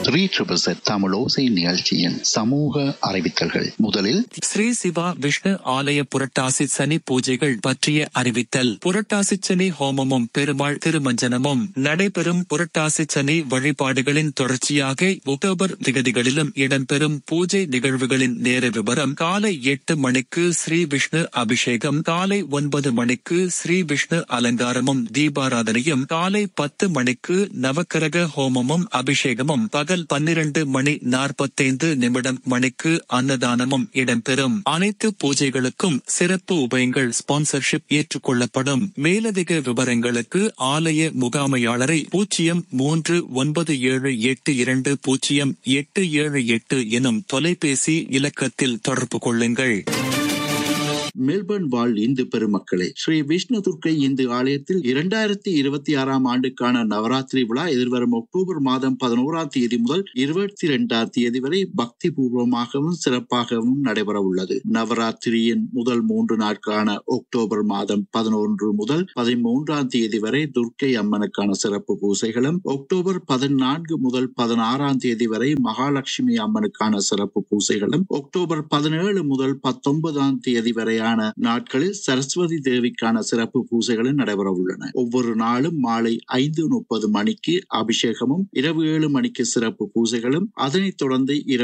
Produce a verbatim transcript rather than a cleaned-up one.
Three triple set தமிழோசை நிகழ்ச்சியின் சமூக அறிவித்தல்கள். முதலில் ஸ்ரீ சிவா விஷ்ணு ஆலய புரட்டாசி சனி பூஜைகள் பற்றிய அறிவித்தல். புரட்டாசி சனி ஹோமமும் பெருமாள் திருமஞ்சனமும் நடைபெறும். புரட்டாசி சனி வழிபாடுகளின் தொடர்ச்சியாக அக்டோபர் திகதிகளிலும் இடம்பெறும் பூஜை நிகழ்வுகளின் நேர விவரம். காலை எட்டு மணிக்கு ஸ்ரீ விஷ்ணு அபிஷேகம், காலை ஒன்பது மணிக்கு ஸ்ரீ விஷ்ணு அலங்காரமும் தீபாராதனையும், காலை பத்து மணிக்கு நவக்கிரக ஹோமமும் அபிஷேகமும், பகல் பன்னிரண்டு மணி நாற்பத்தைந்து நிமிடம் மணிக்கு அன்னதானமும் இடம்பெறும். அனைத்து பூஜைகளுக்கும் சிறப்பு உபயங்கள் ஸ்பான்சர்ஷிப் ஏற்றுக்கொள்ளப்படும். மேலதிக விவரங்களுக்கு ஆலய முகாமையாளரை பூஜ்ஜியம் மூன்று ஒன்பது ஏழு எட்டு இரண்டு பூஜ்ஜியம் எட்டு ஏழு எட்டு எனும் தொலைபேசி இலக்கத்தில் தொடர்பு கொள்ளுங்கள். மெல்பர்ன் வாழ் இந்து பெருமக்களே, ஸ்ரீ விஷ்ணு துர்க்கை இந்து ஆலயத்தில் இரண்டாயிரத்தி இருபத்தி ஆறாம் ஆண்டுக்கான நவராத்திரி விழா எதிர்வரும் அக்டோபர் மாதம் பதினோராம் தேதி முதல் இருபத்தி இரண்டாம் தேதி வரை பக்தி பூர்வமாகவும் சிறப்பாகவும் நடைபெற உள்ளது. நவராத்திரியின் முதல் மூன்று நாட்களான அக்டோபர் மாதம் பதினொன்று முதல் பதிமூன்றாம் தேதி வரை துர்க்கை அம்மனுக்கான சிறப்பு பூசைகளும், அக்டோபர் பதினான்கு முதல் பதினாறாம் தேதி வரை மகாலட்சுமி அம்மனுக்கான சிறப்பு பூசைகளும், அக்டோபர் பதினேழு முதல் பத்தொன்பதாம் தேதி வரை நாட்களில் சரஸ்வதி தேவிக்கான சிறப்பு பூஜைகளும் நடைபெற உள்ளன. ஒவ்வொரு நாளும் மாலை ஐந்து முப்பது மணிக்கு அபிஷேகமும், இரவு ஏழு மணிக்கு சிறப்பு பூஜைகளும், அதனைத் தொடர்ந்து இரவு